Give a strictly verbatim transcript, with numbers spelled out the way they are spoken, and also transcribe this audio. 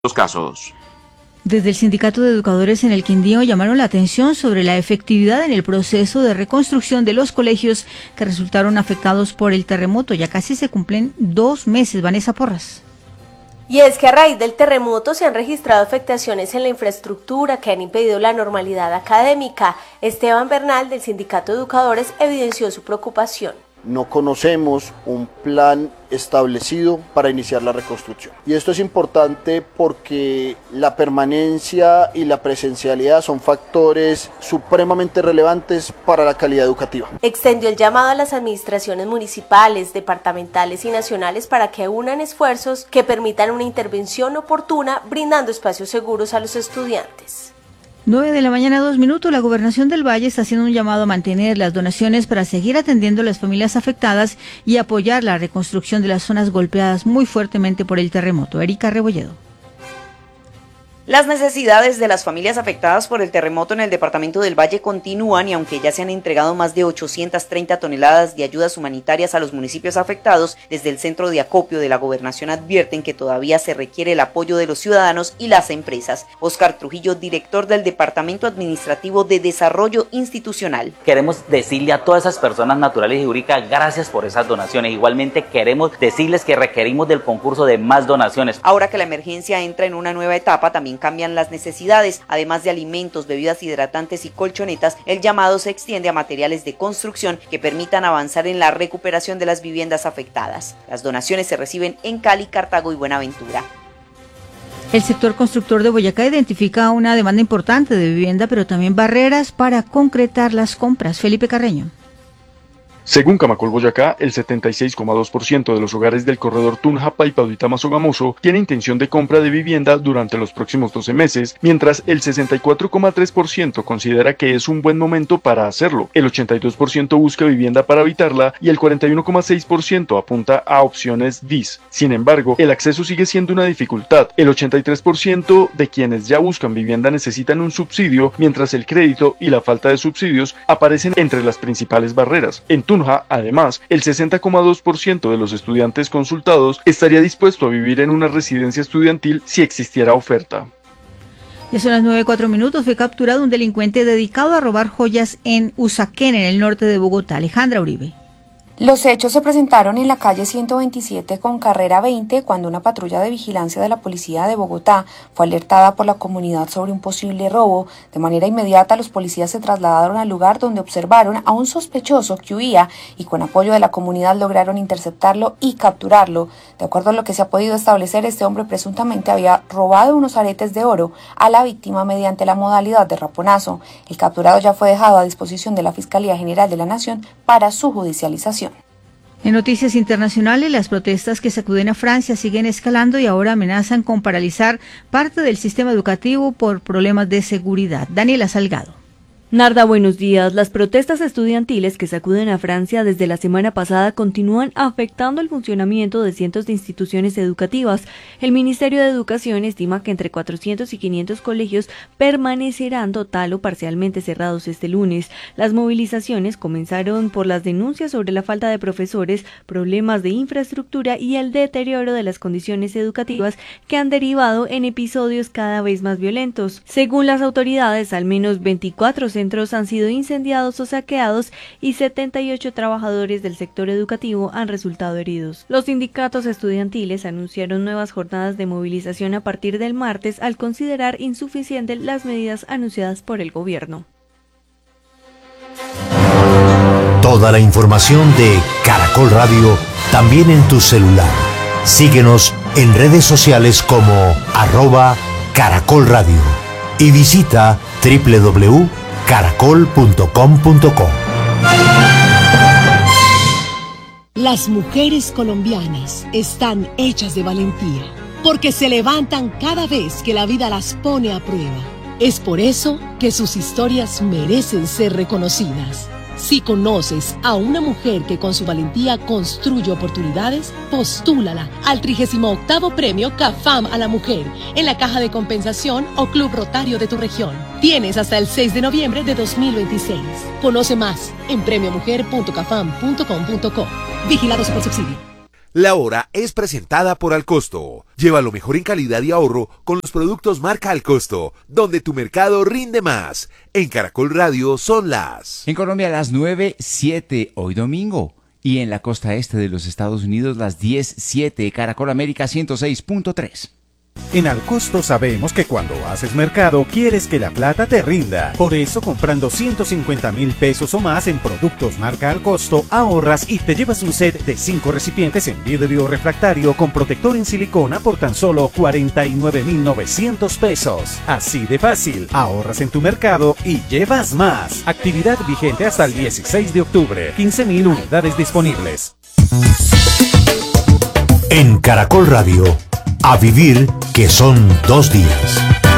los casos. Desde el Sindicato de Educadores en el Quindío llamaron la atención sobre la efectividad en el proceso de reconstrucción de los colegios que resultaron afectados por el terremoto. Ya casi se cumplen dos meses. Vanessa Porras. Y es que a raíz del terremoto se han registrado afectaciones en la infraestructura que han impedido la normalidad académica. Esteban Bernal, del Sindicato de Educadores, evidenció su preocupación. No conocemos un plan establecido para iniciar la reconstrucción. Y esto es importante porque la permanencia y la presencialidad son factores supremamente relevantes para la calidad educativa. Extendió el llamado a las administraciones municipales, departamentales y nacionales para que unan esfuerzos que permitan una intervención oportuna, brindando espacios seguros a los estudiantes. nueve de la mañana, dos minutos. La Gobernación del Valle está haciendo un llamado a mantener las donaciones para seguir atendiendo a las familias afectadas y apoyar la reconstrucción de las zonas golpeadas muy fuertemente por el terremoto. Erika Rebolledo. Las necesidades de las familias afectadas por el terremoto en el departamento del Valle continúan y aunque ya se han entregado más de ochocientas treinta toneladas de ayudas humanitarias a los municipios afectados, desde el centro de acopio de la gobernación advierten que todavía se requiere el apoyo de los ciudadanos y las empresas. Óscar Trujillo, director del Departamento Administrativo de Desarrollo Institucional. Queremos decirle a todas esas personas naturales y jurídicas gracias por esas donaciones. Igualmente queremos decirles que requerimos del concurso de más donaciones. Ahora que la emergencia entra en una nueva etapa, también cambian las necesidades, además de alimentos, bebidas hidratantes y colchonetas, el llamado se extiende a materiales de construcción que permitan avanzar en la recuperación de las viviendas afectadas. Las donaciones se reciben en Cali, Cartago y Buenaventura. El sector constructor de Boyacá identifica una demanda importante de vivienda, pero también barreras para concretar las compras. Felipe Carreño. Según Camacol Boyacá, el setenta y seis coma dos por ciento de los hogares del corredor Tunja, Paipauita, Sogamoso tiene intención de compra de vivienda durante los próximos doce meses, mientras el sesenta y cuatro coma tres por ciento considera que es un buen momento para hacerlo, el ochenta y dos por ciento busca vivienda para habitarla y el cuarenta y uno coma seis por ciento apunta a opciones D I S. Sin embargo, el acceso sigue siendo una dificultad. El ochenta y tres por ciento de quienes ya buscan vivienda necesitan un subsidio, mientras el crédito y la falta de subsidios aparecen entre las principales barreras. En Tunja, además, el sesenta coma dos por ciento de los estudiantes consultados estaría dispuesto a vivir en una residencia estudiantil si existiera oferta. Ya son las nueve, cuatro minutos. Fue capturado un delincuente dedicado a robar joyas en Usaquén, en el norte de Bogotá. Alejandra Uribe. Los hechos se presentaron en la calle ciento veintisiete con carrera veinte cuando una patrulla de vigilancia de la policía de Bogotá fue alertada por la comunidad sobre un posible robo. De manera inmediata los policías se trasladaron al lugar donde observaron a un sospechoso que huía y con apoyo de la comunidad lograron interceptarlo y capturarlo. De acuerdo a lo que se ha podido establecer, este hombre presuntamente había robado unos aretes de oro a la víctima mediante la modalidad de raponazo. El capturado ya fue dejado a disposición de la Fiscalía General de la Nación para su judicialización. En noticias internacionales, las protestas que sacuden a Francia siguen escalando y ahora amenazan con paralizar parte del sistema educativo por problemas de seguridad. Daniela Salgado. Narda, buenos días. Las protestas estudiantiles que sacuden a Francia desde la semana pasada continúan afectando el funcionamiento de cientos de instituciones educativas. El Ministerio de Educación estima que entre cuatrocientos y quinientos colegios permanecerán total o parcialmente cerrados este lunes. Las movilizaciones comenzaron por las denuncias sobre la falta de profesores, problemas de infraestructura y el deterioro de las condiciones educativas que han derivado en episodios cada vez más violentos. Según las autoridades, al menos veinticuatro centros han sido incendiados o saqueados y setenta y ocho trabajadores del sector educativo han resultado heridos. Los sindicatos estudiantiles anunciaron nuevas jornadas de movilización a partir del martes al considerar insuficientes las medidas anunciadas por el gobierno. Toda la información de Caracol Radio también en tu celular. Síguenos en redes sociales como arroba Caracol Radio y visita doble u doble u doble u punto caracol punto com punto co. Las mujeres colombianas están hechas de valentía, porque se levantan cada vez que la vida las pone a prueba. Es por eso que sus historias merecen ser reconocidas. Si conoces a una mujer que con su valentía construye oportunidades, postúlala al trigésimo octavo Premio CAFAM a la Mujer en la Caja de Compensación o Club Rotario de tu región. Tienes hasta el seis de noviembre de dos mil veintiséis. Conoce más en premio mujer punto cafam punto com punto co. Vigilado Supersubsidio. La hora es presentada por Alcosto. Lleva lo mejor en calidad y ahorro con los productos marca Alcosto, donde tu mercado rinde más. En Caracol Radio son las... En Colombia las nueve siete hoy domingo. Y en la costa este de los Estados Unidos las diez siete. Caracol América ciento seis punto tres. En Alcosto sabemos que cuando haces mercado quieres que la plata te rinda. Por eso, comprando ciento cincuenta mil pesos o más en productos marca Alcosto, ahorras y te llevas un set de cinco recipientes en vidrio refractario con protector en silicona por tan solo cuarenta y nueve mil novecientos pesos. Así de fácil, ahorras en tu mercado y llevas más. Actividad vigente hasta el dieciséis de octubre. quince mil unidades disponibles. En Caracol Radio, a vivir que son dos días.